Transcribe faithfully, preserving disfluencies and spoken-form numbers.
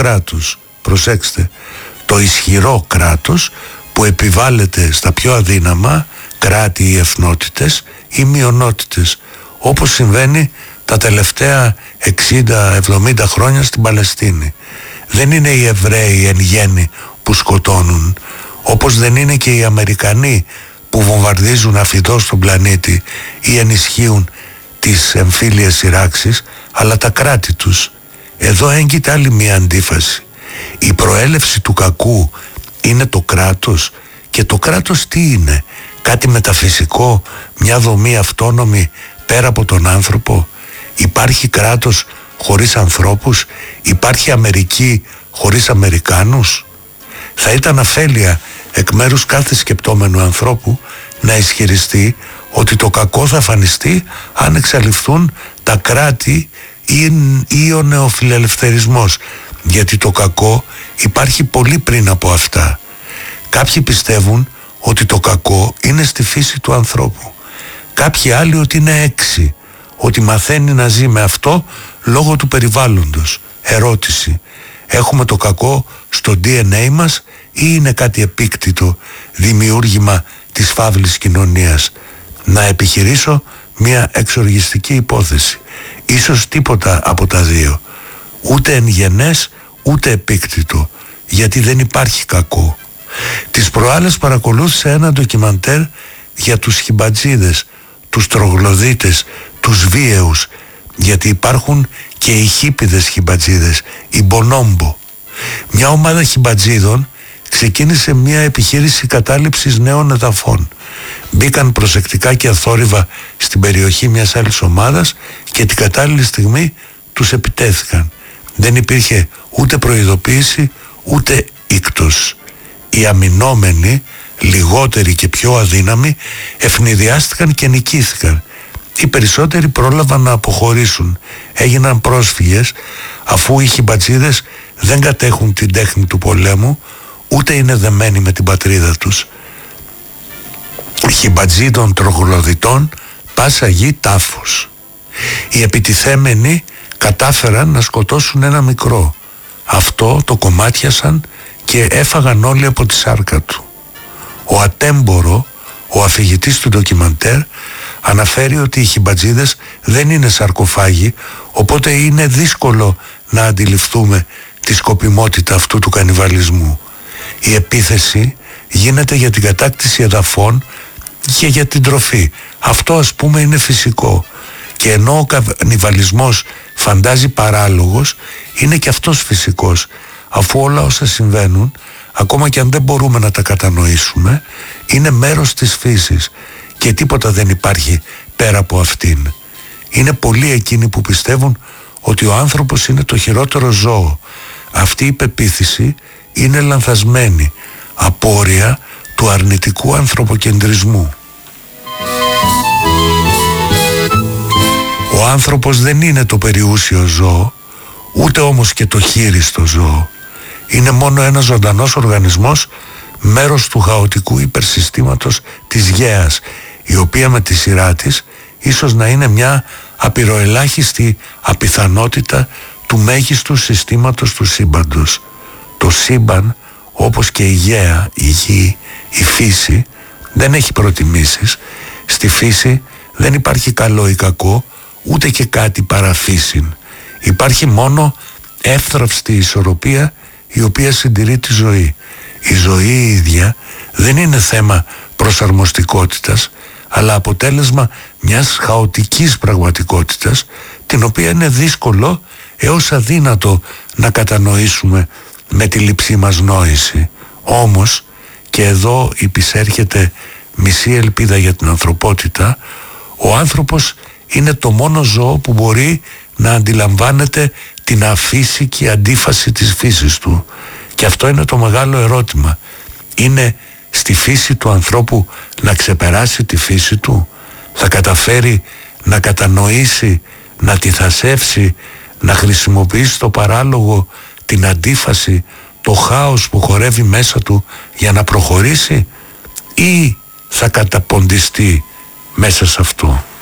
κράτους. Προσέξτε, το ισχυρό κράτος που επιβάλλεται στα πιο αδύναμα κράτη ή εθνότητες ή μειονότητες, όπως συμβαίνει τα τελευταία εξήντα εβδομήντα χρόνια στην Παλαιστίνη. Δεν είναι οι Εβραίοι εν γέννη που σκοτώνουν, όπως δεν είναι και οι Αμερικανοί που βομβαρδίζουν αφιδώς τον πλανήτη ή ενισχύουν τις εμφύλιες σειράξεις, αλλά τα κράτη τους. Εδώ έγκυται άλλη μία αντίφαση. Η προέλευση του κακού είναι το κράτος, και το κράτος τι είναι? Κάτι μεταφυσικό, μια δομή αυτόνομη πέρα από τον άνθρωπο? Υπάρχει κράτος χωρίς ανθρώπους? Υπάρχει Αμερική χωρίς Αμερικάνους? Θα ήταν αφέλεια εκ μέρους κάθε σκεπτόμενου ανθρώπου να ισχυριστεί ότι το κακό θα αφανιστεί αν εξαλειφθούν τα κράτη ή, ή ο νεοφιλελευθερισμός, γιατί το κακό υπάρχει πολύ πριν από αυτά. Κάποιοι πιστεύουν ότι το κακό είναι στη φύση του ανθρώπου, κάποιοι άλλοι ότι είναι έξι, ότι μαθαίνει να ζει με αυτό λόγω του περιβάλλοντος. Ερώτηση: έχουμε το κακό στο ντι εν έι μας ή είναι κάτι επίκτητο, δημιούργημα της φαύλης κοινωνίας? Να επιχειρήσω μια εξοργιστική υπόθεση. Ίσως τίποτα από τα δύο, ούτε εν γενές ούτε επίκτητο, γιατί δεν υπάρχει κακό. Τις προάλλες παρακολούθησα ένα ντοκιμαντέρ για τους χιμπατζίδες, τους τρογλωδίτες, τους βίαιους, γιατί υπάρχουν και οι χίπηδες χιμπατζίδες, οι μπονόμπο. Μια ομάδα χιμπατζίδων ξεκίνησε μια επιχείρηση κατάληψης νέων εδαφών. Μπήκαν προσεκτικά και αθόρυβα στην περιοχή μιας άλλης ομάδας και την κατάλληλη στιγμή τους επιτέθηκαν. Δεν υπήρχε ούτε προειδοποίηση ούτε ίκτος. Οι αμυνόμενοι, λιγότεροι και πιο αδύναμοι, ευνηδιάστηκαν και νικήθηκαν. Οι περισσότεροι πρόλαβαν να αποχωρήσουν, έγιναν πρόσφυγες, αφού οι χιμπατζίδες δεν κατέχουν την τέχνη του πολέμου, ούτε είναι δεμένοι με την πατρίδα τους. Χιμπατζίδων τρογλωδιτών, πάσα γη τάφος. Οι επιτιθέμενοι κατάφεραν να σκοτώσουν ένα μικρό. Αυτό το κομμάτιασαν και έφαγαν όλοι από τη σάρκα του. Ο Ατέμπορο, ο αφηγητής του ντοκιμαντέρ, αναφέρει ότι οι χιμπατζίδες δεν είναι σαρκοφάγοι, οπότε είναι δύσκολο να αντιληφθούμε τη σκοπιμότητα αυτού του κανιβαλισμού. Η επίθεση γίνεται για την κατάκτηση εδαφών και για την τροφή. Αυτό, ας πούμε, είναι φυσικό. Και ενώ ο κανιβαλισμός φαντάζει παράλογος, είναι και αυτός φυσικός, αφού όλα όσα συμβαίνουν, ακόμα και αν δεν μπορούμε να τα κατανοήσουμε, είναι μέρος της φύσης και τίποτα δεν υπάρχει πέρα από αυτήν. Είναι πολλοί εκείνοι που πιστεύουν ότι ο άνθρωπος είναι το χειρότερο ζώο. Αυτή η πεποίθηση είναι λανθασμένη, απόρρια του αρνητικού ανθρωποκεντρισμού. Ο άνθρωπος δεν είναι το περιούσιο ζώο, ούτε όμως και το χείριστο ζώο. Είναι μόνο ένας ζωντανός οργανισμός, μέρος του χαοτικού υπερσυστήματος της γέας, η οποία με τη σειρά της ίσως να είναι μια απειροελάχιστη απιθανότητα του μέγιστου συστήματος του σύμπαντος. Το σύμπαν, όπως και η γέα, η γη, η φύση, δεν έχει προτιμήσεις. Στη φύση δεν υπάρχει καλό ή κακό, ούτε και κάτι παραφύσιν. Υπάρχει μόνο εύθραυστη ισορροπία, η οποία συντηρεί τη ζωή. Η ζωή η ίδια δεν είναι θέμα προσαρμοστικότητας, αλλά αποτέλεσμα μιας χαοτικής πραγματικότητας, την οποία είναι δύσκολο έως αδύνατο να κατανοήσουμε με τη λήψη μας νόηση. Όμως, και εδώ υπησέρχεται μισή ελπίδα για την ανθρωπότητα, ο άνθρωπος είναι το μόνο ζώο που μπορεί να αντιλαμβάνεται την αφύσικη αντίφαση της φύσης του. Και αυτό είναι το μεγάλο ερώτημα. Είναι στη φύση του ανθρώπου να ξεπεράσει τη φύση του? Θα καταφέρει να κατανοήσει, να τη θασεύσει, να χρησιμοποιήσει το παράλογο, την αντίφαση, το χάος που χορεύει μέσα του για να προχωρήσει, ή θα καταποντιστεί μέσα σε αυτό?